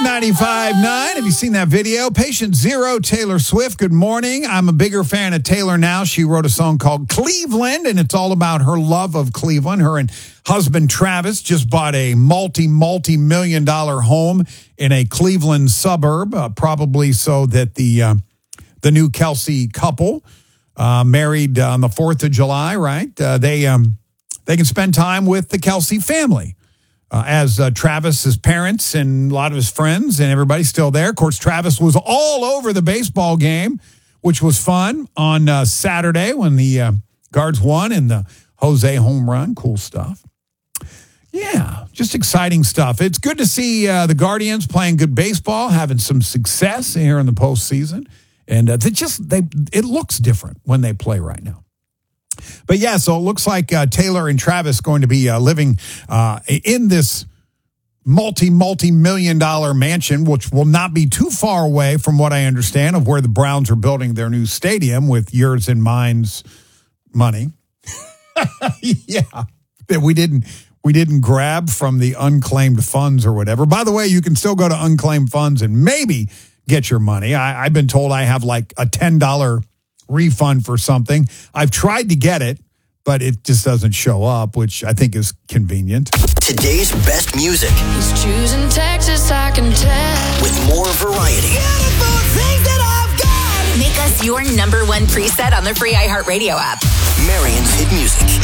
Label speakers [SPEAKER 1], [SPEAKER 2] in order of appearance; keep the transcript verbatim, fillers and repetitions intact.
[SPEAKER 1] ninety-five point nine. Have you seen that video? Patient Zero, Taylor Swift. Good morning. I'm a bigger fan of Taylor now. She wrote a song called Cleveland, and it's all about her love of Cleveland. Her and husband Travis just bought a multi, multi-million dollar home in a Cleveland suburb, uh, probably so that the uh, the new Kelsey couple, uh, married on the fourth of July, right? Uh, they um, they can spend time with the Kelsey family. Uh, as uh, Travis's parents and a lot of his friends and everybody's still there. Of course, Travis was all over the baseball game, which was fun on uh, Saturday when the uh, Guards won and the Jose home run. Cool stuff. Yeah, just exciting stuff. It's good to see uh, the Guardians playing good baseball, having some success here in the postseason. And uh, they just they it looks different when they play right now. But yeah, so it looks like uh, Taylor and Travis going to be uh, living uh, in this multi, multi-million dollar mansion, which will not be too far away from what I understand of where the Browns are building their new stadium with yours and mine's money. Yeah, that we didn't we didn't grab from the unclaimed funds or whatever. By the way, you can still go to unclaimed funds and maybe get your money. I, I've been told I have like a ten dollar refund for something. I've tried to get it, but it just doesn't show up, which I think is convenient.
[SPEAKER 2] Today's best music.
[SPEAKER 3] He's choosing Texas, I can tell.
[SPEAKER 2] With more variety.
[SPEAKER 3] Beautiful things that I've got.
[SPEAKER 4] Make us your number one preset on the free iHeartRadio app.
[SPEAKER 2] Marion's hit music.